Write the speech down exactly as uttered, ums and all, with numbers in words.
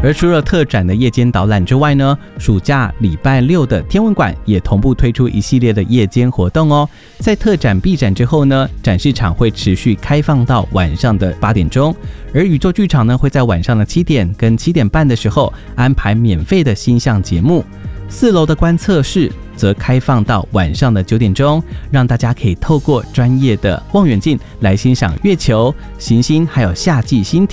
而除了特展的夜间导览之外呢，暑假礼拜六的天文馆也同步推出一系列的夜间活动哦。在特展闭展之后呢，展示场会持续开放到晚上的八点钟，而宇宙剧场呢会在晚上的七点跟七点半的时候安排免费的星象节目。四楼的观测室则开放到晚上的九点钟，让大家可以透过专业的望远镜来欣赏月球、行星还有夏季星体。